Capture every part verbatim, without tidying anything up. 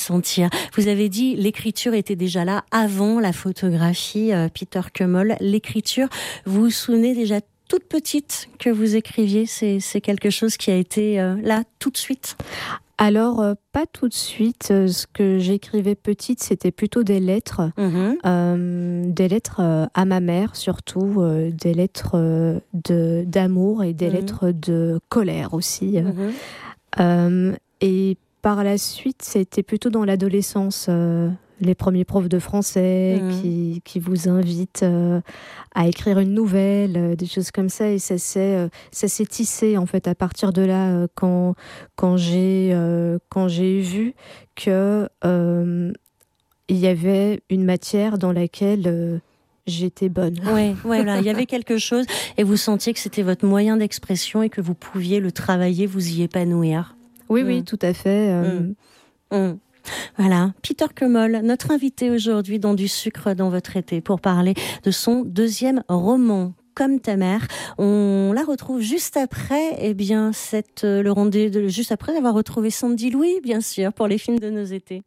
Sentir. Vous avez dit l'écriture était déjà là avant la photographie, euh, Peter Kemmel. L'écriture, vous vous souvenez déjà toute petite que vous écriviez, c'est, c'est quelque chose qui a été euh, là tout de suite? Alors, euh, pas tout de suite. Euh, ce que j'écrivais petite, c'était plutôt des lettres. Mmh. Euh, des lettres euh, à ma mère, surtout. Euh, des lettres euh, de, d'amour et des mmh. lettres de colère aussi. Mmh. Euh, et par la suite, c'était plutôt dans l'adolescence. Euh, les premiers profs de français mmh. qui, qui vous invitent euh, à écrire une nouvelle, euh, des choses comme ça. Et ça s'est, euh, ça s'est tissé, en fait, à partir de là, euh, quand, quand, j'ai, euh, quand j'ai vu que euh, il y avait une matière dans laquelle euh, j'étais bonne. Oui, voilà, il y avait quelque chose et vous sentiez que c'était votre moyen d'expression et que vous pouviez le travailler, vous y épanouir. Oui, mmh. oui, tout à fait. Euh... Mmh. Mmh. Voilà, Peter Kemmel, notre invité aujourd'hui dans Du sucre dans votre été pour parler de son deuxième roman, Comme ta mère. On la retrouve juste après, eh bien, cette, le rendez-vous, juste après avoir retrouvé Sandy Louis, bien sûr, pour les films de nos étés.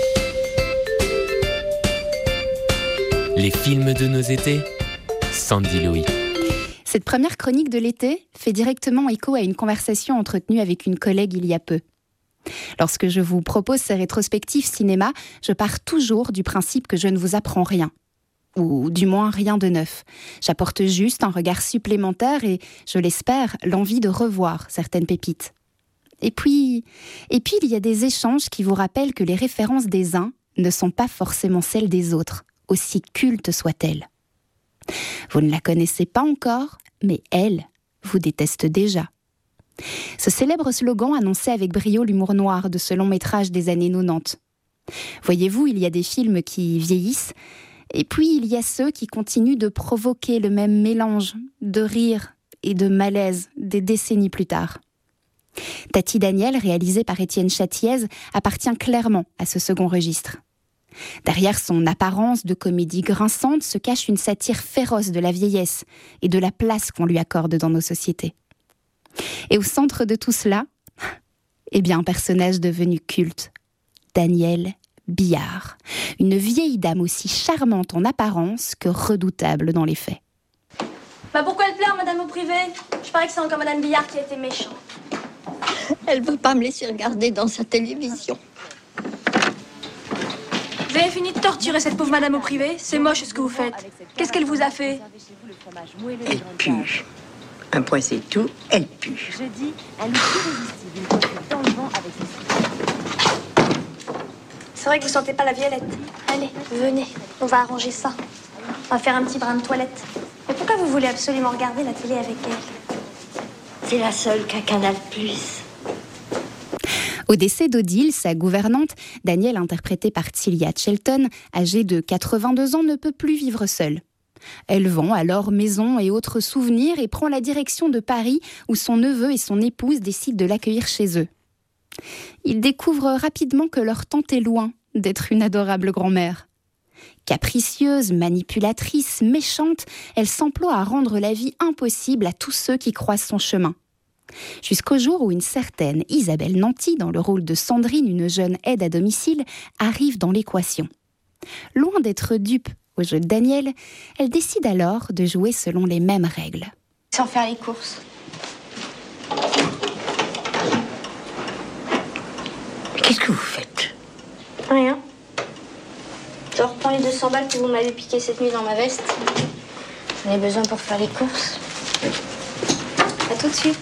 Les films de nos étés, Sandy Louis. Cette première chronique de l'été fait directement écho à une conversation entretenue avec une collègue il y a peu. Lorsque je vous propose ces rétrospectives cinéma, je pars toujours du principe que je ne vous apprends rien. Ou du moins rien de neuf. J'apporte juste un regard supplémentaire et, je l'espère, l'envie de revoir certaines pépites. Et puis, et puis il y a des échanges qui vous rappellent que les références des uns ne sont pas forcément celles des autres, aussi cultes soient-elles. Vous ne la connaissez pas encore, mais elle vous déteste déjà. Ce célèbre slogan annonçait avec brio l'humour noir de ce long métrage des années quatre-vingt-dix. Voyez-vous, il y a des films qui vieillissent, et puis il y a ceux qui continuent de provoquer le même mélange de rire et de malaise des décennies plus tard. Tati Daniel, réalisé par Étienne Chatiez, appartient clairement à ce second registre. Derrière son apparence de comédie grinçante se cache une satire féroce de la vieillesse et de la place qu'on lui accorde dans nos sociétés. Et au centre de tout cela, eh bien, un personnage devenu culte, Danielle Billard, une vieille dame aussi charmante en apparence que redoutable dans les faits. Bah pourquoi elle pleure, madame au privé? Je parie que c'est encore madame Billard qui a été méchante. Elle veut pas me laisser regarder dans sa télévision. Vous avez fini de torturer cette pauvre madame au privé? C'est moche ce que vous faites. Qu'est-ce qu'elle vous a fait? Elle pue. Un point c'est tout, elle pue. Jeudi, un lit irrésistible, une coiffure dans le vent avec ses... C'est vrai que vous sentez pas la violette. Allez, venez, on va arranger ça. On va faire un petit brin de toilette. Mais pourquoi vous voulez absolument regarder la télé avec elle? C'est la seule qu'a Canal plus. Au décès d'Odile, sa gouvernante, Danielle, interprétée par Tilia Shelton, âgée de quatre-vingt-deux ans, ne peut plus vivre seule. Elle vend alors maison et autres souvenirs et prend la direction de Paris où son neveu et son épouse décident de l'accueillir chez eux. Ils découvrent rapidement que leur tante est loin d'être une adorable grand-mère. Capricieuse, manipulatrice, méchante, elle s'emploie à rendre la vie impossible à tous ceux qui croisent son chemin. Jusqu'au jour où une certaine Isabelle Nanty, dans le rôle de Sandrine, une jeune aide à domicile, arrive dans l'équation. Loin d'être dupe au jeu de Daniel, elle décide alors de jouer selon les mêmes règles. Sans faire les courses. Qu'est-ce que vous faites? Rien. Je reprends les deux cents balles que vous m'avez piquées cette nuit dans ma veste. J'en ai besoin pour faire les courses. À tout de suite.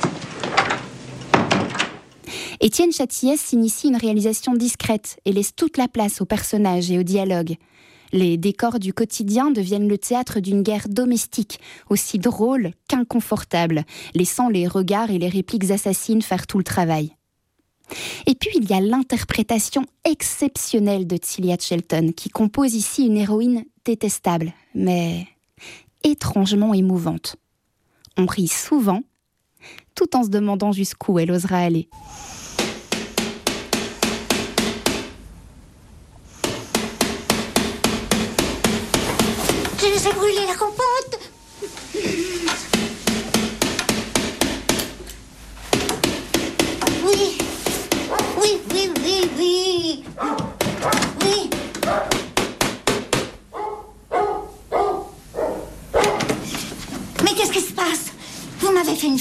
Étienne Chatiez s'initie une réalisation discrète et laisse toute la place aux personnages et au dialogue. Les décors du quotidien deviennent le théâtre d'une guerre domestique, aussi drôle qu'inconfortable, laissant les regards et les répliques assassines faire tout le travail. Et puis il y a l'interprétation exceptionnelle de Tilia Shelton, qui compose ici une héroïne détestable, mais étrangement émouvante. On rit souvent, tout en se demandant jusqu'où elle osera aller. Je les ai brûlés, la compote. Oui, oui, oui, oui, oui.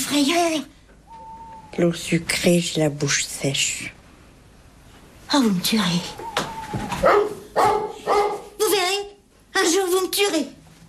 frayeur. L'eau sucrée, j'ai la bouche sèche. Oh, vous me tuerez. Vous verrez, un jour vous me tuerez.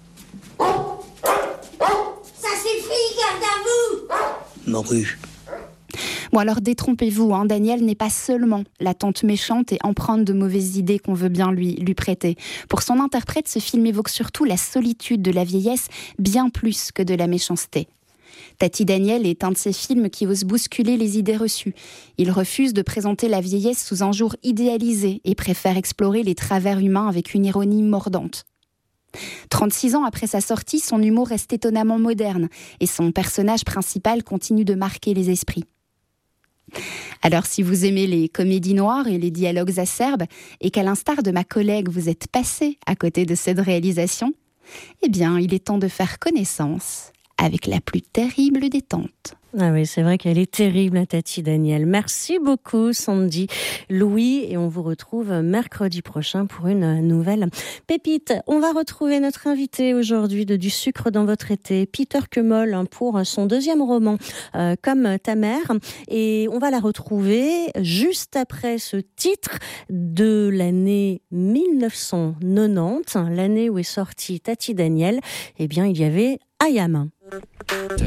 Ça suffit, garde à vous. Morue. Bon alors détrompez-vous, hein, Daniel n'est pas seulement la tante méchante et empreinte de mauvaises idées qu'on veut bien lui, lui prêter. Pour son interprète, ce film évoque surtout la solitude de la vieillesse, bien plus que de la méchanceté. Tati Daniel est un de ces films qui ose bousculer les idées reçues. Il refuse de présenter la vieillesse sous un jour idéalisé et préfère explorer les travers humains avec une ironie mordante. trente-six ans après sa sortie, son humour reste étonnamment moderne et son personnage principal continue de marquer les esprits. Alors si vous aimez les comédies noires et les dialogues acerbes et qu'à l'instar de ma collègue vous êtes passé à côté de cette réalisation, eh bien il est temps de faire connaissance avec la plus terrible des tantes. Ah oui, c'est vrai qu'elle est terrible, la Tati Daniel. Merci beaucoup, Sandy, Louis, et on vous retrouve mercredi prochain pour une nouvelle pépite. On va retrouver notre invité aujourd'hui de Du sucre dans votre été, Peter Kemol, pour son deuxième roman, euh, Comme ta mère. Et on va la retrouver juste après ce titre de l'année dix-neuf cent quatre-vingt-dix, l'année où est sortie Tati Daniel. Eh bien, il y avait I Am.